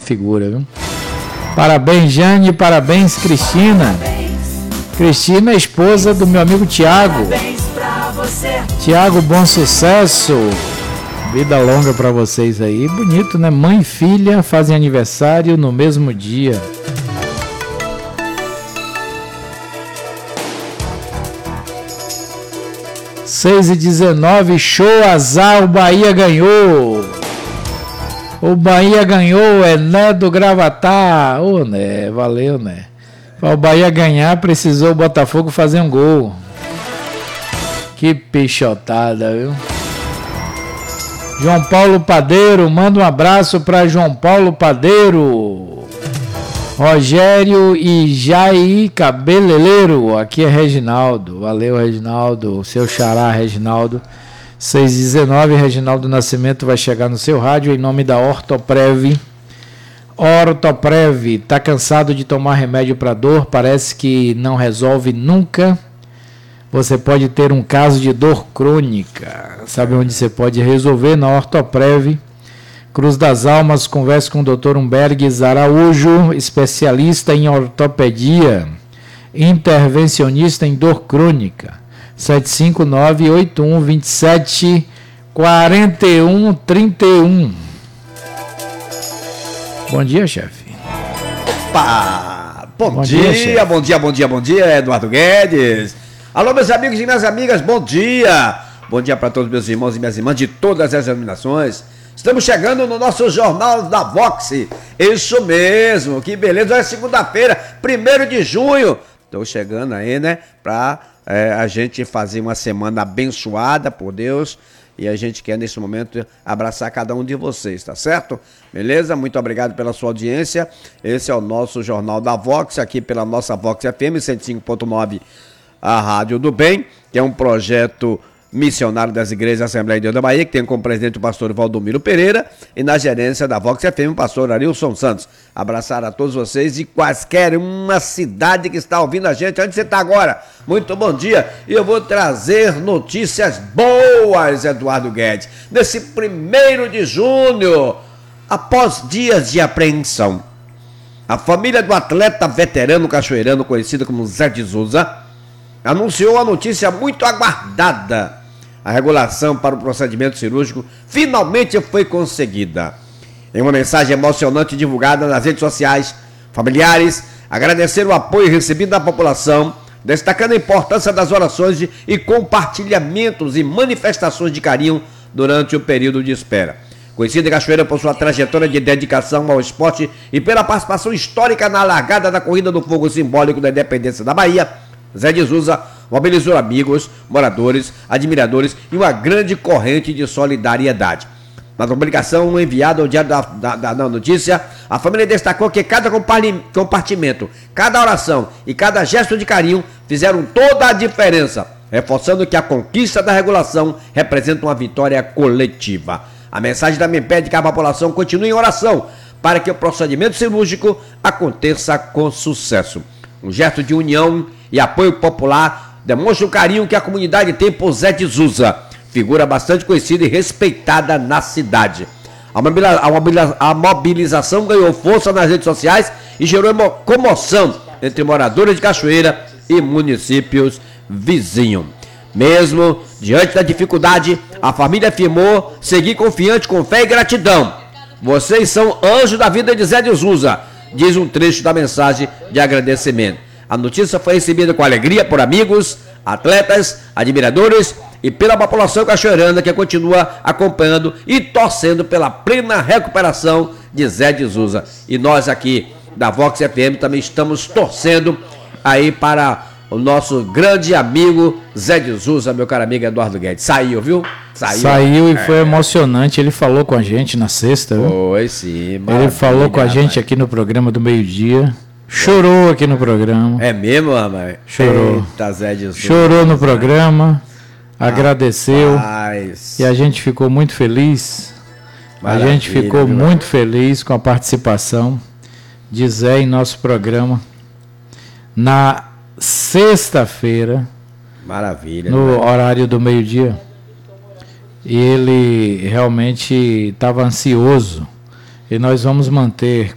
figura, viu? Parabéns, Jane, parabéns, Cristina. Cristina é esposa do meu amigo Tiago. Tiago, bom sucesso. Vida longa para vocês aí. Bonito, né? Mãe e filha fazem aniversário no mesmo dia. Seis e 19, show, azar, o Bahia ganhou. O Bahia ganhou, é Né do Gravatá. Ô, Né, valeu, Né. Para o Bahia ganhar, precisou o Botafogo fazer um gol. Que pichotada, viu? João Paulo Padeiro, manda um abraço para João Paulo Padeiro. Rogério e Jair Cabeleleiro, aqui é Reginaldo. Valeu, Reginaldo, seu xará, Reginaldo. 6h19, Reginaldo Nascimento vai chegar no seu rádio em nome da Ortoprev. Ortoprev, tá cansado de tomar remédio para dor? Parece que não resolve nunca. Você pode ter um caso de dor crônica. Sabe onde você pode resolver? Na Ortoprev. Cruz das Almas, converse com o Dr. Humbergues Araújo, especialista em ortopedia, intervencionista em dor crônica. 759-8127-4131. Bom dia, chefe. Opa! Bom dia, bom dia, Eduardo Guedes. Alô, meus amigos e minhas amigas, bom dia. Bom dia para todos meus irmãos e minhas irmãs de todas as denominações. Estamos chegando no nosso Jornal da Vox. Isso mesmo, que beleza. É segunda-feira, 1º de junho. Estou chegando aí, né, para a gente fazer uma semana abençoada por Deus. E a gente quer, nesse momento, abraçar cada um de vocês, tá certo? Beleza? Muito obrigado pela sua audiência. Esse é o nosso Jornal da Vox, aqui pela nossa Vox FM 105.9, a Rádio do Bem, que é um projeto missionário das igrejas da Assembleia de Deus da Bahia, que tem como presidente o pastor Valdomiro Pereira, e na gerência da Vox FM o pastor Arilson Santos. Abraçar a todos vocês e quaisquer uma cidade que está ouvindo a gente. Onde você está agora? Muito bom dia. E eu vou trazer notícias boas, Eduardo Guedes. Nesse 1º de junho, após dias de apreensão, a família do atleta veterano cachoeirano, conhecido como Zé de Souza, anunciou a notícia muito aguardada. A regulação para o procedimento cirúrgico finalmente foi conseguida. Em uma mensagem emocionante divulgada nas redes sociais, familiares agradeceram o apoio recebido da população, destacando a importância das orações e compartilhamentos e manifestações de carinho durante o período de espera. Conhecida em Cachoeira por sua trajetória de dedicação ao esporte e pela participação histórica na largada da Corrida do Fogo simbólico da Independência da Bahia, Zé de Souza mobilizou amigos, moradores, admiradores e uma grande corrente de solidariedade. Na publicação enviada ao Diário da Notícia, a família destacou que cada compartimento, cada oração e cada gesto de carinho fizeram toda a diferença, reforçando que a conquista da regulação representa uma vitória coletiva. A mensagem também pede que a população continue em oração para que o procedimento cirúrgico aconteça com sucesso. Um gesto de união e apoio popular demonstra o carinho que a comunidade tem por Zé de Souza, figura bastante conhecida e respeitada na cidade. A mobilização ganhou força nas redes sociais e gerou comoção entre moradores de Cachoeira e municípios vizinhos. Mesmo diante da dificuldade, a família afirmou seguir confiante com fé e gratidão. Vocês são anjos da vida de Zé de Souza, diz um trecho da mensagem de agradecimento. A notícia foi recebida com alegria por amigos, atletas, admiradores e pela população cachoeirana que continua acompanhando e torcendo pela plena recuperação de Zé de Souza. E nós aqui da Vox FM também estamos torcendo aí para o nosso grande amigo Zé de Souza, meu caro amigo Eduardo Guedes. Saiu, viu? Saiu e foi emocionante. Ele falou com a gente na sexta, viu? Foi, sim. Ele falou com a gente aqui no programa do meio-dia. Chorou aqui no programa. É mesmo, mamãe? Chorou. Eita, Zé de Souza. Chorou no programa, agradeceu. Rapaz. E a gente ficou muito feliz. Maravilha, a gente ficou muito feliz com a participação de Zé em nosso programa. Na sexta-feira. Maravilha. No horário do meio-dia. E ele realmente estava ansioso. E nós vamos manter